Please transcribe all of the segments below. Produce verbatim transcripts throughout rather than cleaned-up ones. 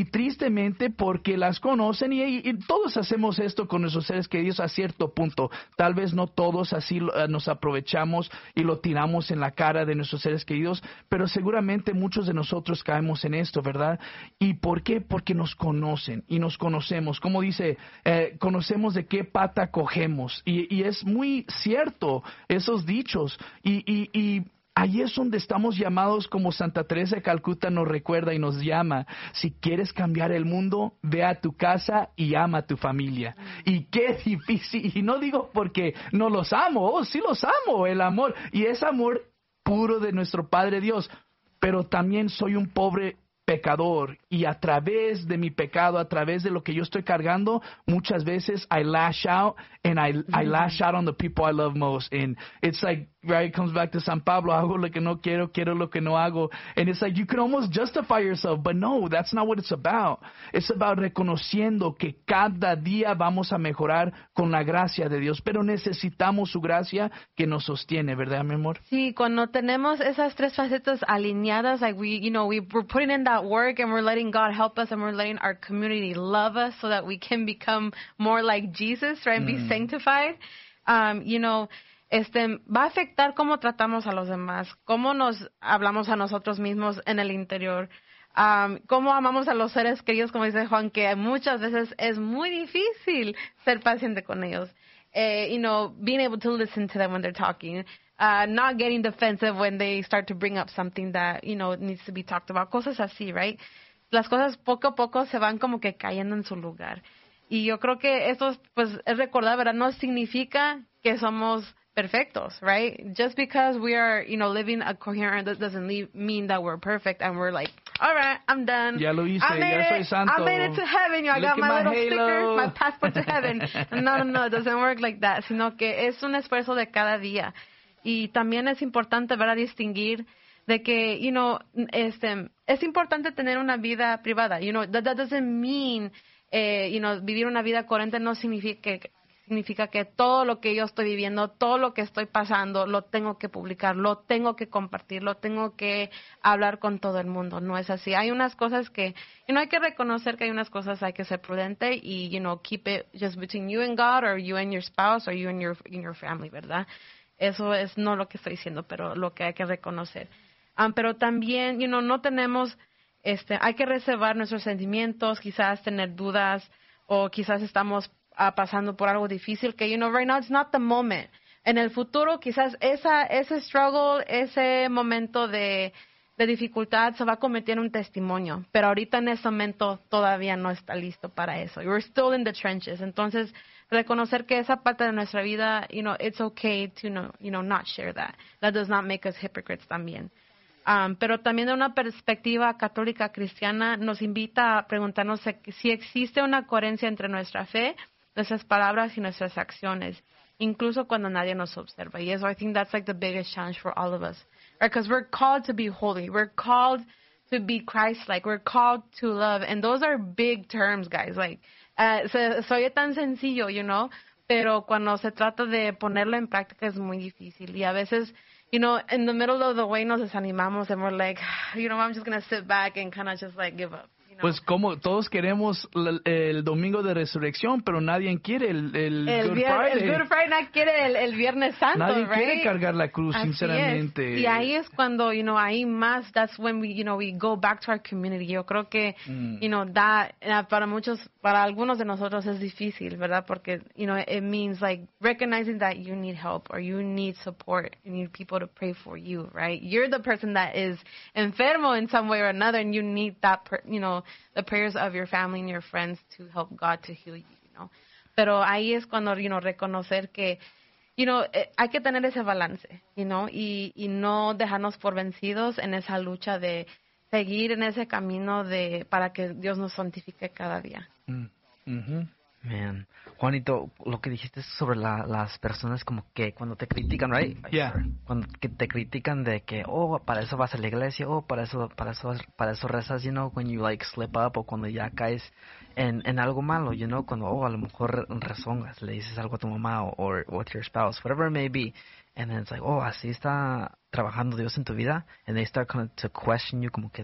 y tristemente porque las conocen y, y, y todos hacemos esto con nuestros seres queridos a cierto punto. Tal vez no todos así uh, nos aprovechamos y lo tiramos en la cara de nuestros seres queridos, pero seguramente muchos de nosotros caemos en esto, ¿verdad? ¿Y por qué? Porque nos conocen y nos conocemos. Como dice, eh, conocemos de qué pata cogemos y, y es muy cierto esos dichos y, y, y ahí es donde estamos llamados, como Santa Teresa de Calcuta nos recuerda y nos llama. Si quieres cambiar el mundo, ve a tu casa y ama a tu familia. Y qué difícil, y no digo porque no los amo, oh, sí los amo, el amor, y es amor puro de nuestro Padre Dios, pero también soy un pobre pecador y a través de mi pecado, a través de lo que yo estoy cargando, muchas veces I lash out and I, mm-hmm. I lash out on the people I love most, and it's like, right, it comes back to San Pablo, hago lo que no quiero, quiero lo que no hago, and it's like you can almost justify yourself, but no, that's not what it's about. It's about reconociendo que cada día vamos a mejorar con la gracia de Dios, pero necesitamos su gracia que nos sostiene, ¿verdad, mi amor? Sí, cuando tenemos esas tres facetas alineadas, like we, you know, we, we're putting in that work and we're letting God help us and we're letting our community love us so that we can become more like Jesus, right, and mm. be sanctified, um, you know, este, va a afectar cómo tratamos a los demás, cómo nos hablamos a nosotros mismos en el interior, um, cómo amamos a los seres queridos, como dice Juan, que muchas veces es muy difícil ser paciente con ellos. Uh, you know, being able to listen to them when they're talking, uh, not getting defensive when they start to bring up something that, you know, needs to be talked about, cosas así, right? Las cosas poco a poco se van como que cayendo en su lugar. Y yo creo que esto, pues, es recordar, ¿verdad? No significa que somos perfectos, right? Just because we are, you know, living a coherent, that doesn't leave, mean that we're perfect and we're like, all right, I'm done. Ya lo hice, I made ya soy it. santo. I made it to heaven. You know, I got my, my little halo. sticker, my passport to heaven. No, no, no, it doesn't work like that. Sino que es un esfuerzo de cada día. Y también es importante, ¿verdad?, distinguir de que, you know, este, es importante tener una vida privada. You know, that, that doesn't mean, eh, you know, vivir una vida coherente no significa que significa que todo lo que yo estoy viviendo, todo lo que estoy pasando, lo tengo que publicar, lo tengo que compartir, lo tengo que hablar con todo el mundo. No es así. Hay unas cosas que, you know, hay que reconocer que hay unas cosas, hay que ser prudente y, you know, keep it just between you and God or you and your spouse or you and your, and your family, ¿verdad? Eso es no lo que estoy diciendo, pero lo que hay que reconocer. Um, pero también, you know, no tenemos, este, hay que reservar nuestros sentimientos, quizás tener dudas o quizás estamos Uh, pasando por algo difícil que, you know, right now it's not the moment. En el futuro quizás esa ese struggle, ese momento de, de dificultad se va a convertir en un testimonio, pero ahorita en ese momento todavía no está listo para eso. We're still in the trenches. Entonces, reconocer que esa parte de nuestra vida, you know, it's okay to, know, you know, not share that. That does not make us hypocrites también. Um, pero también de una perspectiva católica cristiana nos invita a preguntarnos si existe una coherencia entre nuestra fe, nuestras palabras y nuestras acciones, incluso cuando nadie nos observa. Y eso, I think that's like the biggest challenge for all of us, right? Because we're called to be holy, we're called to be Christ-like, we're called to love, and those are big terms, guys. Like, uh, se, se oye tan sencillo, you know, pero cuando se trata de ponerlo en práctica es muy difícil. Y a veces, you know, in the middle of the way nos desanimamos and we're like, you know, I'm just going to sit back and kind of just like give up. Pues como todos queremos el, el domingo de resurrección, pero nadie quiere el, el, el Good vier, Friday. El Good Friday, nadie quiere el, el Viernes Santo, nadie right? quiere cargar la cruz, Así sinceramente. Es. Y ahí es cuando, you know, ahí más, that's when we, you know, we go back to our community. Yo creo que, mm. you know, that, uh, para muchos, para algunos de nosotros es difícil, ¿verdad? Porque, you know, it means like recognizing that you need help or you need support, you need people to pray for you, right? You're the person that is enfermo in some way or another and you need that, per, you know, the prayers of your family and your friends to help God to heal you, you know. Pero ahí es cuando, you know, reconocer que, you know, eh, hay que tener ese balance, you know, y, y no dejarnos por vencidos en esa lucha de seguir en ese camino de para que Dios nos santifique cada día. Mm. Mm-hmm. Man, Juanito, lo que dijiste sobre la, las personas como que cuando te critican, right? Yeah. Cuando que te critican de que, oh, para eso vas a la iglesia, oh, para eso, para eso, para eso rezas, you know, when you like slip up o cuando ya caes en, en algo malo, you know, cuando, oh, a lo mejor rezongas, le dices algo a tu mamá o or, or to your spouse, whatever it may be, and then it's like, oh, así está trabajando Dios en tu vida, and they start kind of to question you, como que te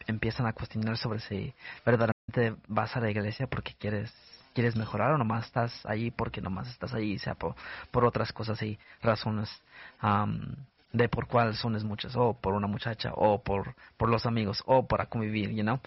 empiezan a cuestionar sobre si verdaderamente vas a la iglesia porque quieres quieres mejorar o nomás estás ahí porque nomás estás ahí, sea por, por otras cosas y razones um, de por cuáles son muchas, o por una muchacha, o por, por los amigos, o para convivir, you know.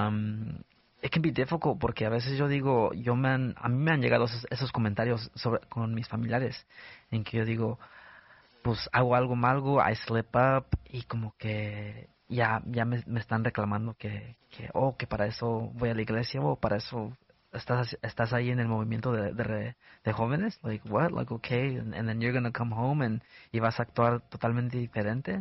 Um, it can be difficult porque a veces yo digo, yo me han, a mí me han llegado esos, esos comentarios sobre, con mis familiares, en que yo digo, pues hago algo mal, I slip up, y como que ya ya me, me están reclamando que, que, oh, que para eso voy a la iglesia, o para eso estás estás ahí en el movimiento de, de, de jóvenes, like what, like okay, and, and then you're gonna come home and y vas a actuar totalmente diferente.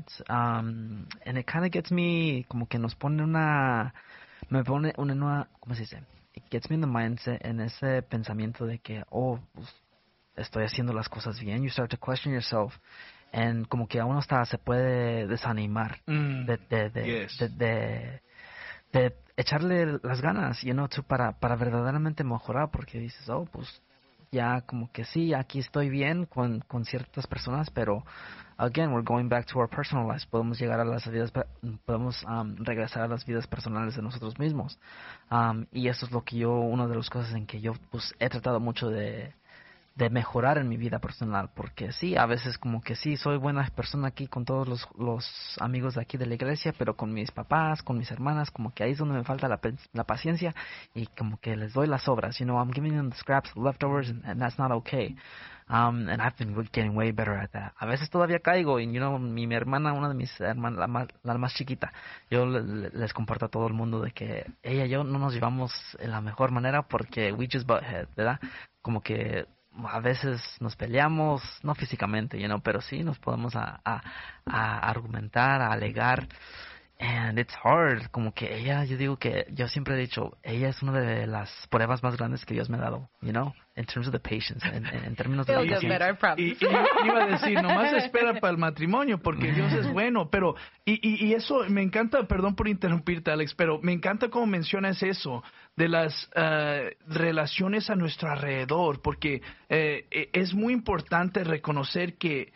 Um, and it kind of gets me, como que nos pone una, me pone una nueva, ¿cómo se dice? It gets me in the mindset, en ese pensamiento de que, oh, pues, estoy haciendo las cosas bien. You start to question yourself, and como que a uno hasta se puede desanimar mm. de, de, de, yes. de, de, de echarle las ganas, you know, to, para, para verdaderamente mejorar, porque dices, oh, pues ya como que sí, aquí estoy bien con, con ciertas personas, pero again, we're going back to our personal lives. Podemos llegar a las vidas, podemos um, regresar a las vidas personales de nosotros mismos. Um, y eso es lo que yo, una de las cosas en que yo pues he tratado mucho de de mejorar en mi vida personal, porque sí, a veces como que sí, soy buena persona aquí con todos los, los amigos de aquí de la iglesia, pero con mis papás, con mis hermanas, como que ahí es donde me falta la, la paciencia, y como que les doy las obras, you know, I'm giving them the scraps, the leftovers, and, and that's not okay. Um, and I've been getting way better at that. A veces todavía caigo, y you know, mi, mi hermana, una de mis hermanas, la más, la más chiquita, yo le, les comparto a todo el mundo de que ella y yo no nos llevamos en la mejor manera porque we just butt head, ¿verdad? Como que a veces nos peleamos, no físicamente, you know, pero sí nos podemos a, a, a argumentar, a alegar, and it's hard. Como que ella, yo digo que, yo siempre he dicho, ella es una de las pruebas más grandes que Dios me ha dado, you know, in terms of the patience, en, en términos de la paciencia. Y, y, y iba a decir, nomás espera para el matrimonio, porque Dios es bueno, pero, y, y, y eso me encanta, perdón por interrumpirte, Alex, pero me encanta cómo mencionas eso, de las uh, relaciones a nuestro alrededor, porque eh, es muy importante reconocer que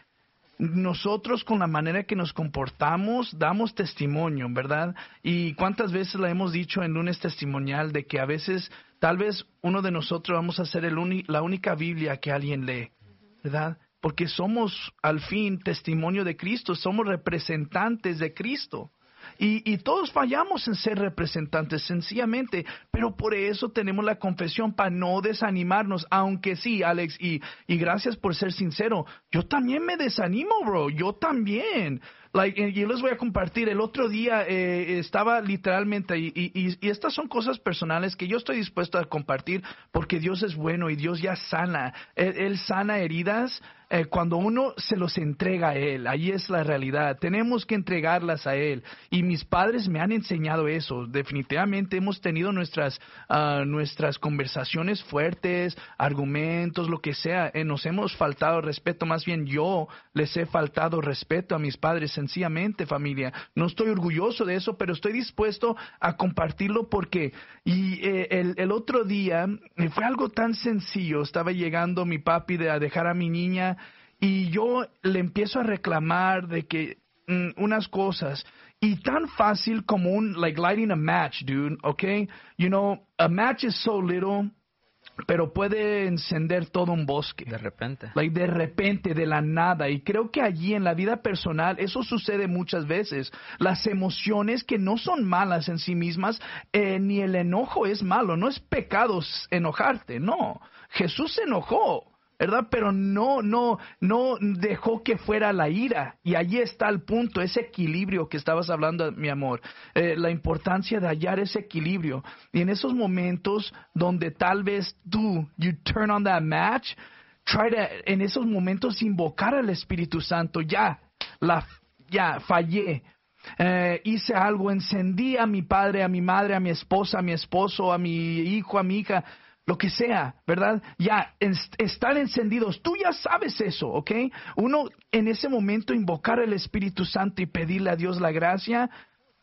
nosotros con la manera que nos comportamos damos testimonio, ¿verdad? Y cuántas veces la hemos dicho en lunes testimonial de que a veces tal vez uno de nosotros vamos a ser el uni- la única Biblia que alguien lee, ¿verdad? Porque somos al fin testimonio de Cristo, somos representantes de Cristo. Y, y todos fallamos en ser representantes, sencillamente, pero por eso tenemos la confesión, para no desanimarnos, aunque sí, Alex, y, y gracias por ser sincero, yo también me desanimo, bro, yo también. Like, y yo les voy a compartir, el otro día eh, estaba literalmente, y, y, y estas son cosas personales que yo estoy dispuesto a compartir, porque Dios es bueno y Dios ya sana, Él, él sana heridas, eh, cuando uno se los entrega a Él, ahí es la realidad, tenemos que entregarlas a Él, y mis padres me han enseñado eso, definitivamente hemos tenido nuestras, uh, nuestras conversaciones fuertes, argumentos, lo que sea, eh, nos hemos faltado respeto, más bien yo les he faltado respeto a mis padres, sencillamente, familia. No estoy orgulloso de eso, pero estoy dispuesto a compartirlo porque y eh, el, el otro día eh, fue algo tan sencillo. Estaba llegando mi papi de a dejar a mi niña y yo le empiezo a reclamar de que mm, unas cosas y tan fácil como un like lighting a match, dude, okay? You know, a match is so little, pero puede encender todo un bosque. De repente. Like, de repente, de la nada. Y creo que allí en la vida personal eso sucede muchas veces. Las emociones que no son malas en sí mismas, eh, ni el enojo es malo. No es pecado enojarte, no. Jesús se enojó, ¿verdad? Pero no, no, no dejó que fuera la ira. Y allí está el punto, ese equilibrio que estabas hablando, mi amor. Eh, la importancia de hallar ese equilibrio. Y en esos momentos donde tal vez tú, you turn on that match, try to, en esos momentos invocar al Espíritu Santo. Ya, la, ya, fallé. Eh, hice algo, encendí a mi padre, a mi madre, a mi esposa, a mi esposo, a mi hijo, a mi hija. Lo que sea, ¿verdad? Ya, en, estar encendidos. Tú ya sabes eso, ¿ok? Uno en ese momento invocar al Espíritu Santo y pedirle a Dios la gracia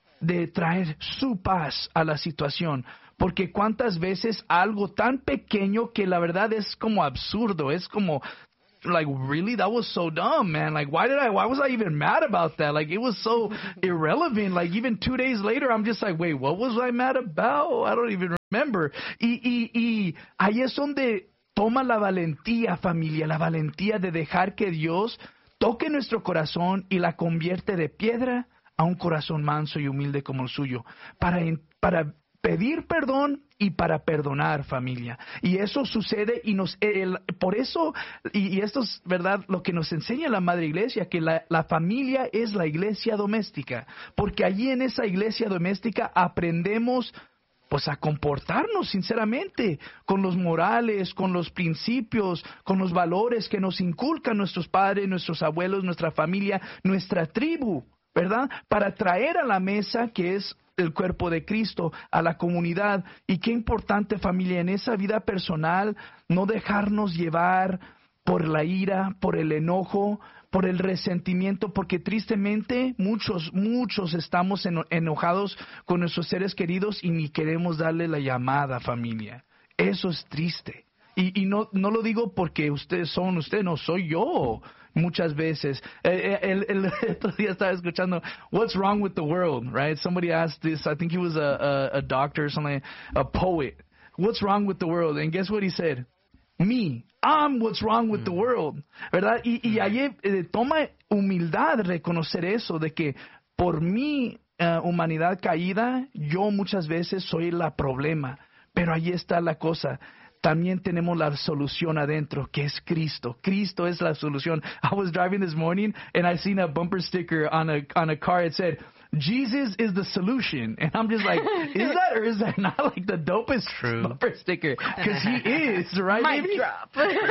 de traer su paz a la situación. Porque cuántas veces algo tan pequeño que la verdad es como absurdo, es como like, really? That was so dumb, man. Like, why did I, why was I even mad about that? Like, it was so irrelevant. Like, even two days later, I'm just like, wait, what was I mad about? I don't even remember. Y, y, y ahí es donde toma la valentía, familia, la valentía de dejar que Dios toque nuestro corazón y la convierte de piedra a un corazón manso y humilde como el suyo, para, para pedir perdón y para perdonar, familia. Y eso sucede y nos, el, por eso, y, y esto es verdad, lo que nos enseña la Madre Iglesia, que la, la familia es la iglesia doméstica, porque allí en esa iglesia doméstica aprendemos pues a comportarnos sinceramente con los morales, con los principios, con los valores que nos inculcan nuestros padres, nuestros abuelos, nuestra familia, nuestra tribu, ¿verdad? Para traer a la mesa, que es el cuerpo de Cristo, a la comunidad. Y qué importante, familia, en esa vida personal, no dejarnos llevar por la ira, por el enojo, por el resentimiento, porque tristemente muchos, muchos estamos eno- enojados con nuestros seres queridos y ni queremos darle la llamada, familia. Eso es triste. Y, y no, no lo digo porque ustedes son, ustedes no soy yo. Muchas veces. El, el, el otro día estaba escuchando, what's wrong with the world, right? Somebody asked this, I think he was a, a, a doctor or something, a poet. What's wrong with the world? And guess what he said? Me. I'm what's wrong with the world, ¿verdad? Y, y ahí eh, toma humildad reconocer eso, de que por mi uh, humanidad caída, yo muchas veces soy la problema. Pero ahí está la cosa. También tenemos la solución adentro, que es Cristo. Cristo es la solución. I was driving this morning and I seen a bumper sticker on a on a car. It said, Jesus is the solution. And I'm just like, is that or is that not like the dopest True. Bumper sticker? Because he is, right? Mic drop.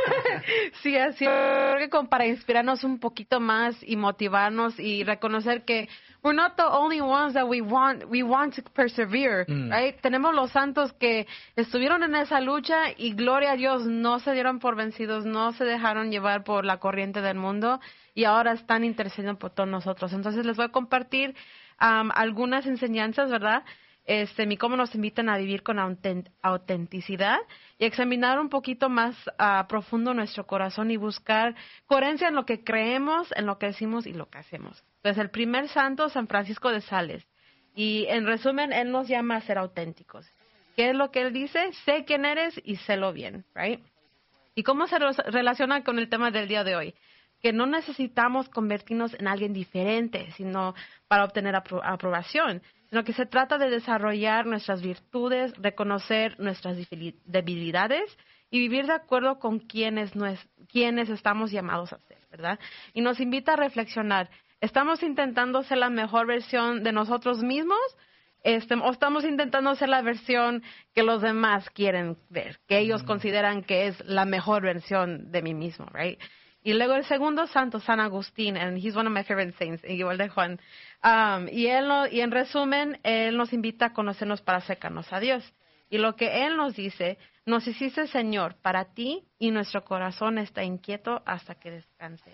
Sí, así es. Para inspirarnos un poquito más y motivarnos y reconocer que we're not the only ones that we want, we want to persevere, mm. right? Tenemos los santos que estuvieron en esa lucha y gloria a Dios, no se dieron por vencidos, no se dejaron llevar por la corriente del mundo y ahora están intercediendo por todos nosotros. Entonces les voy a compartir um, algunas enseñanzas, ¿verdad? Este, y cómo nos invitan a vivir con autent- autenticidad y examinar un poquito más uh, profundo nuestro corazón y buscar coherencia en lo que creemos, en lo que decimos y lo que hacemos. Entonces, el primer santo, San Francisco de Sales. Y en resumen, él nos llama a ser auténticos. ¿Qué es lo que él dice? Sé quién eres y sélo bien, right? ¿Y cómo se relaciona con el tema del día de hoy? Que no necesitamos convertirnos en alguien diferente, sino para obtener apro- aprobación, sino que se trata de desarrollar nuestras virtudes, reconocer nuestras debilidades y vivir de acuerdo con quienes, quienes estamos llamados a ser, ¿verdad? Y nos invita a reflexionar, ¿estamos intentando ser la mejor versión de nosotros mismos? Este, ¿O estamos intentando ser la versión que los demás quieren ver, que ellos mm. consideran que es la mejor versión de mí mismo, right? Y luego el segundo santo, San Agustín, and he's one of my favorite saints, igual de Juan. Um, y, él lo, y en resumen, él nos invita a conocernos para acercarnos a Dios. Y lo que él nos dice, nos hiciste Señor para ti y nuestro corazón está inquieto hasta que descanse.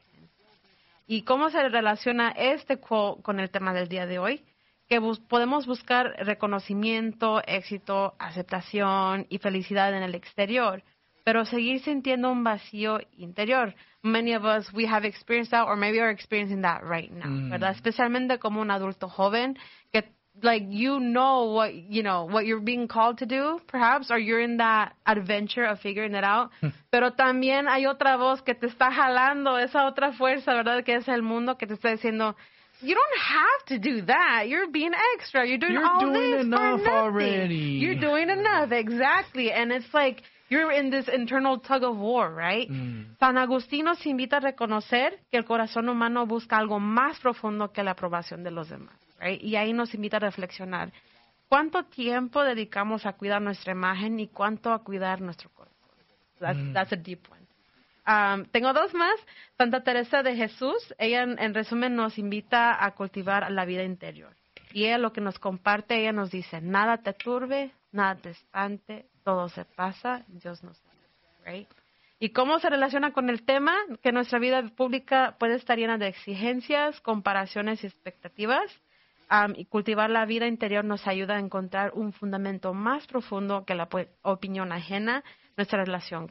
¿Y cómo se relaciona este quote con el tema del día de hoy? Que bus- podemos buscar reconocimiento, éxito, aceptación y felicidad en el exterior, pero seguir sintiendo un vacío interior. Many of us, we have experienced that, or maybe are experiencing that right now, mm. ¿verdad? Especialmente como un adulto joven, que, like, you know what, you know, what you're being called to do, perhaps, or you're in that adventure of figuring it out, pero también hay otra voz que te está jalando, esa otra fuerza, ¿verdad? Que es el mundo que te está diciendo, you don't have to do that. You're being extra. You're doing You're all doing this enough for nothing. already. You're doing enough, exactly. And it's like, you're in this internal tug of war, right? Mm. San Agustín nos invita a reconocer que el corazón humano busca algo más profundo que la aprobación de los demás, right? Y ahí nos invita a reflexionar. ¿Cuánto tiempo dedicamos a cuidar nuestra imagen y cuánto a cuidar nuestro corazón? That's, mm. that's a deep one. Um, tengo dos más. Santa Teresa de Jesús, ella en, en resumen nos invita a cultivar la vida interior. Y ella lo que nos comparte, ella nos dice, nada te turbe, nada te espante, todo se pasa, Dios nos ama, right? ¿Y cómo se relaciona con el tema? Que nuestra vida pública puede estar llena de exigencias, comparaciones y expectativas. Um, y cultivar la vida interior nos ayuda a encontrar un fundamento más profundo que la opinión ajena, nuestra relación con Dios.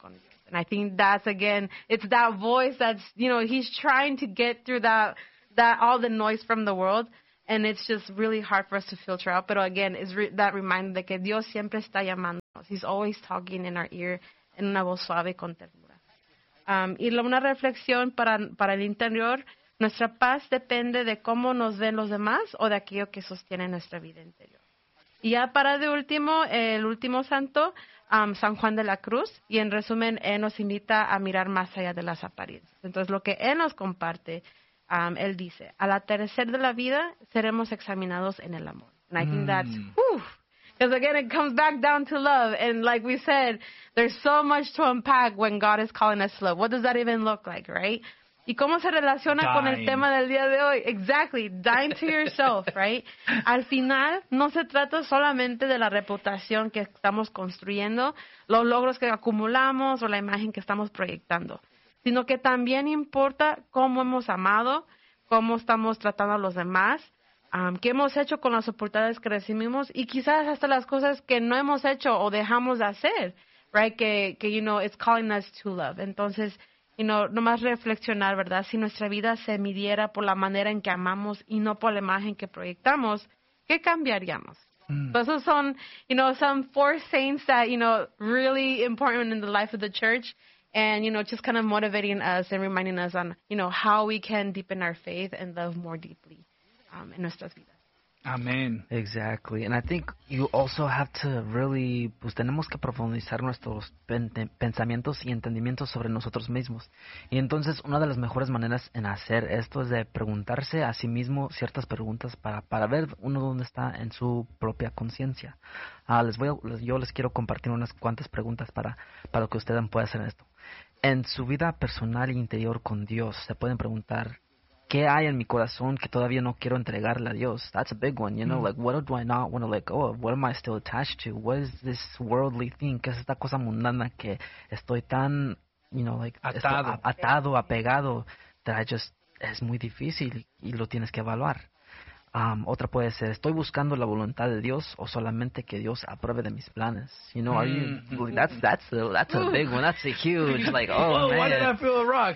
And I think that's, again, it's that voice that's, you know, he's trying to get through that, that all the noise from the world. And it's just really hard for us to filter out. But again, it's re- that reminder de que Dios siempre está llamándonos. He's always talking in our ear en una voz suave con ternura. Um, y una reflexión para, para el interior, nuestra paz depende de cómo nos ven los demás o de aquello que sostiene nuestra vida interior. Y ya para de último, el último santo, um, San Juan de la Cruz. Y en resumen, él nos invita a mirar más allá de las apariencias. Entonces, lo que él nos comparte, Um, él dice, al atardecer de la vida seremos examinados en el amor. And I think that's, whew, because again, it comes back down to love. And like we said, there's so much to unpack when God is calling us to love. What does that even look like, right? ¿Y cómo se relaciona dying. Con el tema del día de hoy? Exactly, dying to yourself, right? Al final, no se trata solamente de la reputación que estamos construyendo, los logros que acumulamos o la imagen que estamos proyectando, sino que también importa cómo hemos amado, cómo estamos tratando a los demás, um, qué hemos hecho con las oportunidades que recibimos y quizás hasta las cosas que no hemos hecho o dejamos de hacer, right? Que, que you know, it's calling us to love. Entonces, you know, nomás reflexionar, ¿verdad? Si nuestra vida se midiera por la manera en que amamos y no por la imagen que proyectamos, ¿qué cambiaríamos? Mm. So esos son, you know, some four saints that, you know, really important in the life of the church. And, you know, just kind of motivating us and reminding us on, you know, how we can deepen our faith and love more deeply um, en nuestras vidas. Amen. Exactly. And I think you also have to really, pues tenemos que profundizar nuestros pen- pensamientos y entendimientos sobre nosotros mismos. Y entonces una de las mejores maneras en hacer esto es de preguntarse a sí mismo ciertas preguntas para, para ver uno dónde está en su propia conciencia. Uh, les voy a, les, yo les quiero compartir unas cuantas preguntas para, para que ustedes puedan hacer esto. En su vida personal e interior con Dios, se pueden preguntar, ¿qué hay en mi corazón que todavía no quiero entregarle a Dios? That's a big one, you know, mm. like, what do I not want to let go of? What am I still attached to? What is this worldly thing? ¿Qué es esta cosa mundana que estoy tan, you know, like, atado, estoy atado apegado, that I just, es muy difícil y lo tienes que evaluar? Um, otra puede ser, ¿estoy buscando la voluntad de Dios o solamente que Dios apruebe de mis planes? You know, are you, mm-hmm. that's, that's, a, that's a big one. That's a huge, like, oh, Whoa, man. Why did I feel a rock?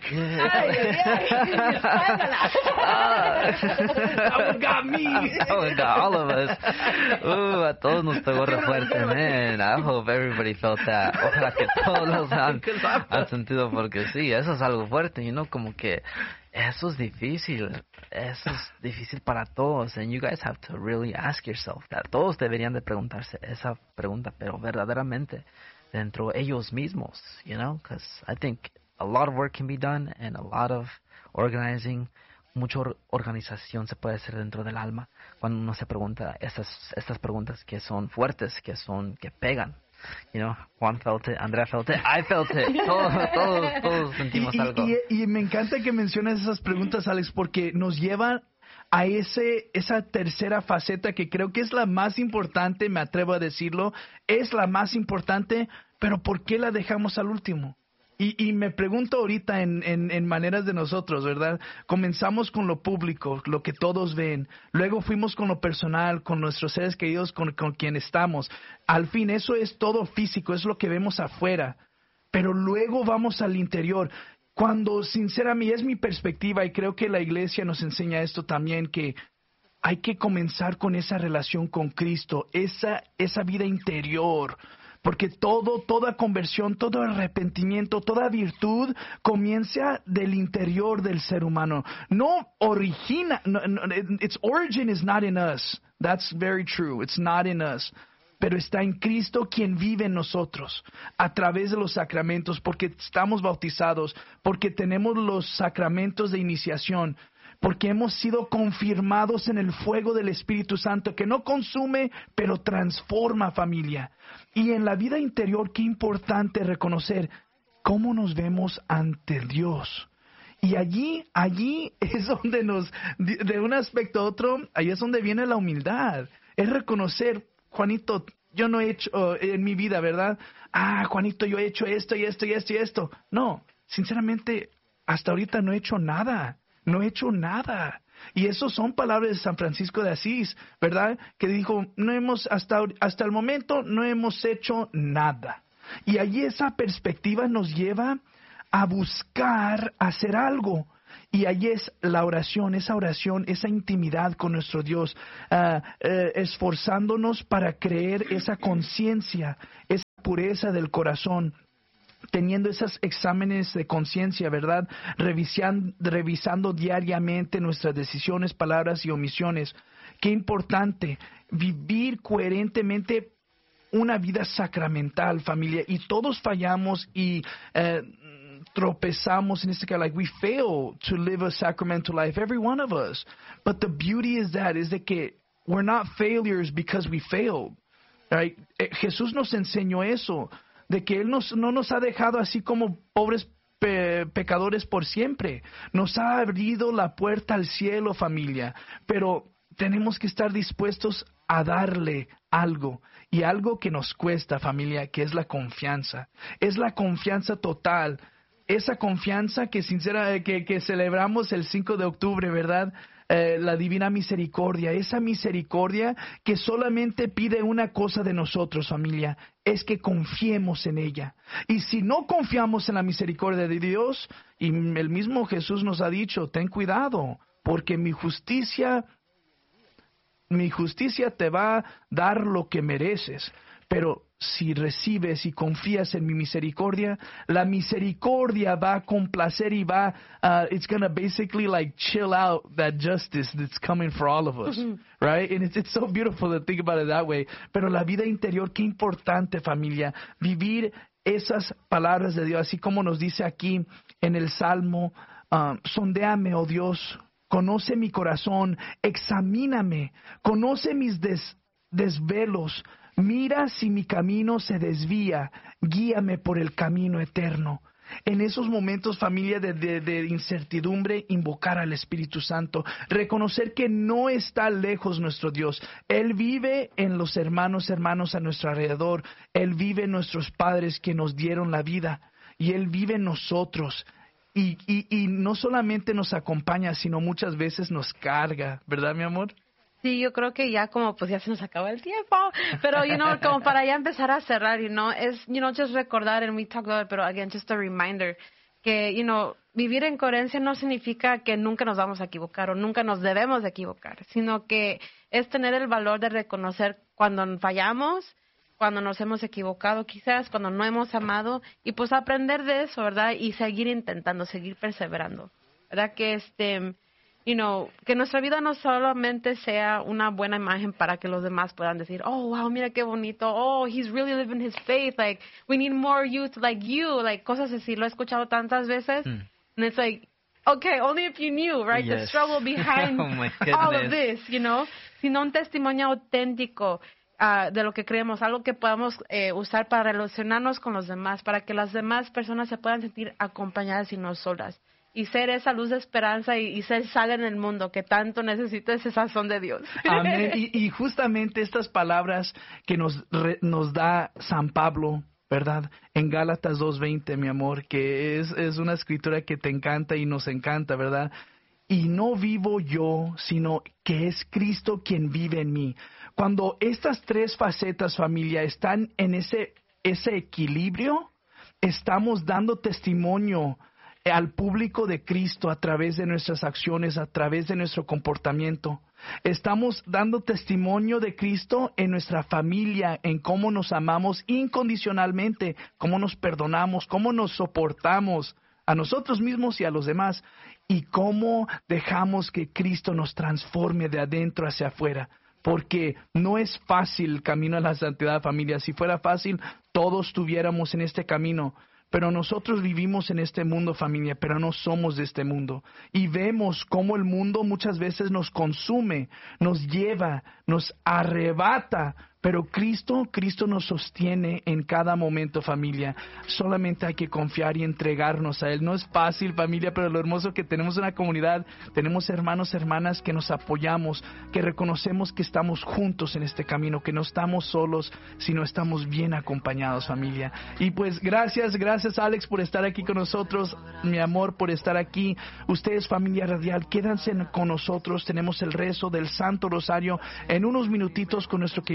That one got me. That one got all of us. Uh, a todos nos pegó re fuerte, man. I hope everybody felt that. Ojalá que todos los han, han sentido, porque sí, eso es algo fuerte, you know, como que eso es difícil. Eso es difícil para todos. And you guys have to really ask yourself that. Todos deberían de preguntarse esa pregunta, pero verdaderamente dentro de ellos mismos, you know, because I think a lot of work can be done and a lot of organizing, mucha organización se puede hacer dentro del alma cuando uno se pregunta estas, estas preguntas que son fuertes, que son, que pegan. You know, Juan felt it, Andrea felt it, I felt it. Todos, todos, todos sentimos y, algo. Y, y me encanta que menciones esas preguntas, Alex, porque nos llevan a ese esa tercera faceta que creo que es la más importante, me atrevo a decirlo, es la más importante, pero ¿por qué la dejamos al último? Y, y me pregunto ahorita en, en, en maneras de nosotros, ¿verdad? Comenzamos con lo público, lo que todos ven. Luego fuimos con lo personal, con nuestros seres queridos, con, con quien estamos. Al fin, eso es todo físico, es lo que vemos afuera. Pero luego vamos al interior. Cuando, sinceramente, es mi perspectiva y creo que la iglesia nos enseña esto también, que hay que comenzar con esa relación con Cristo, esa, esa vida interior. Porque todo, toda conversión, todo arrepentimiento, toda virtud comienza del interior del ser humano. No origina, no, no, its origin is not in us. That's very true. It's not in us. Pero está en Cristo quien vive en nosotros a través de los sacramentos, porque estamos bautizados, porque tenemos los sacramentos de iniciación, porque hemos sido confirmados en el fuego del Espíritu Santo, que no consume, pero transforma, familia. Y en la vida interior, qué importante reconocer cómo nos vemos ante Dios. Y allí, allí es donde nos, de un aspecto a otro, ahí es donde viene la humildad. Es reconocer, Juanito, yo no he hecho uh, en mi vida, ¿verdad? Ah, Juanito, yo he hecho esto y esto y esto y esto. No, sinceramente, hasta ahorita no he hecho nada. No he hecho nada. Y eso son palabras de San Francisco de Asís, ¿verdad? Que dijo, no hemos, hasta, hasta el momento no hemos hecho nada. Y allí esa perspectiva nos lleva a buscar hacer algo. Y ahí es la oración, esa oración, esa intimidad con nuestro Dios, uh, uh, esforzándonos para creer esa conciencia, esa pureza del corazón, teniendo esos exámenes de conciencia, ¿verdad? Revisan, revisando diariamente nuestras decisiones, palabras y omisiones. Qué importante vivir coherentemente una vida sacramental, familia. Y todos fallamos y uh, tropezamos en este caso, like we fail to live a sacramental life, every one of us. But the beauty is that, is de que we're not failures because we failed. Right? Eh, Jesús nos enseñó eso, de que Él nos, no nos ha dejado así como pobres pe- pecadores por siempre. Nos ha abrido la puerta al cielo, familia. Pero tenemos que estar dispuestos a darle algo. Y algo que nos cuesta, familia, que es la confianza. Es la confianza total. Esa confianza que sincera que, que celebramos el cinco de octubre, ¿verdad? Eh, la divina misericordia, esa misericordia que solamente pide una cosa de nosotros, familia, es que confiemos en ella. Y si no confiamos en la misericordia de Dios, y el mismo Jesús nos ha dicho, ten cuidado, porque mi justicia, mi justicia te va a dar lo que mereces. Pero si recibes y confías en mi misericordia, la misericordia va a complacer y va, uh, it's going to basically like chill out that justice that's coming for all of us, right? And it's, it's so beautiful to think about it that way. Pero la vida interior, qué importante, familia, vivir esas palabras de Dios, así como nos dice aquí en el Salmo, uh, sondéame, oh Dios, conoce mi corazón, examíname, conoce mis des, desvelos, mira si mi camino se desvía, guíame por el camino eterno. En esos momentos, familia, de, de, de incertidumbre, invocar al Espíritu Santo, reconocer que no está lejos nuestro Dios. Él vive en los hermanos, hermanos a nuestro alrededor. Él vive en nuestros padres que nos dieron la vida. Y Él vive en nosotros. Y, y, y no solamente nos acompaña, sino muchas veces nos carga. ¿Verdad, mi amor? Sí, yo creo que ya como pues ya se nos acabó el tiempo, pero you know, como para ya empezar a cerrar, you know, es, you know, just recordar, and we talked about it, pero again, just a reminder, que, you know, vivir en coherencia no significa que nunca nos vamos a equivocar o nunca nos debemos de equivocar, sino que es tener el valor de reconocer cuando fallamos, cuando nos hemos equivocado quizás, cuando no hemos amado, y pues aprender de eso, ¿verdad? Y seguir intentando, seguir perseverando, ¿verdad? Que este... You know, que nuestra vida no solamente sea una buena imagen para que los demás puedan decir, oh, wow, mira qué bonito, oh, he's really living his faith, like, we need more youth like you, like, cosas así, lo he escuchado tantas veces, mm. and it's like, okay, only if you knew, right, yes. the struggle behind oh all of this, you know, sino un testimonio auténtico uh, de lo que creemos, algo que podamos eh, usar para relacionarnos con los demás, para que las demás personas se puedan sentir acompañadas y no solas. Y ser esa luz de esperanza y, y ser sal en el mundo que tanto necesita ese sazón de Dios. Amén. Y, y justamente estas palabras que nos, re, nos da San Pablo, ¿verdad? En Gálatas dos veinte, mi amor, que es, es una escritura que te encanta y nos encanta, ¿verdad? Y no vivo yo, sino que es Cristo quien vive en mí. Cuando estas tres facetas, familia, están en ese, ese equilibrio, estamos dando testimonio al público de Cristo a través de nuestras acciones, a través de nuestro comportamiento. Estamos dando testimonio de Cristo en nuestra familia, en cómo nos amamos incondicionalmente, cómo nos perdonamos, cómo nos soportamos a nosotros mismos y a los demás, y cómo dejamos que Cristo nos transforme de adentro hacia afuera. Porque no es fácil el camino a la santidad, familia. Si fuera fácil, todos estuviéramos en este camino. Pero nosotros vivimos en este mundo, familia, pero no somos de este mundo. Y vemos cómo el mundo muchas veces nos consume, nos lleva, nos arrebata. Pero Cristo, Cristo nos sostiene en cada momento, familia. Solamente hay que confiar y entregarnos a Él. No es fácil, familia, pero lo hermoso que tenemos una comunidad, tenemos hermanos, hermanas que nos apoyamos, que reconocemos que estamos juntos en este camino, que no estamos solos, sino estamos bien acompañados, familia. Y pues gracias, gracias Alex por estar aquí con nosotros, mi amor, por estar aquí. Ustedes, familia radial, quédense con nosotros. Tenemos el rezo del Santo Rosario en unos minutitos con nuestro querido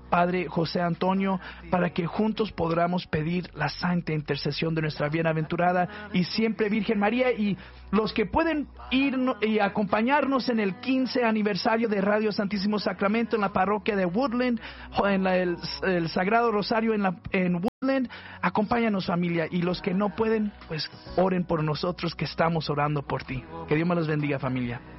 Padre José Antonio, para que juntos podamos pedir la santa intercesión de nuestra bienaventurada y siempre Virgen María, y los que pueden ir y acompañarnos en el quince aniversario de Radio Santísimo Sacramento en la parroquia de Woodland, en la, el, el Sagrado Rosario en, la, en Woodland, acompáñanos familia, y los que no pueden, pues oren por nosotros que estamos orando por ti. Que Dios me los bendiga familia.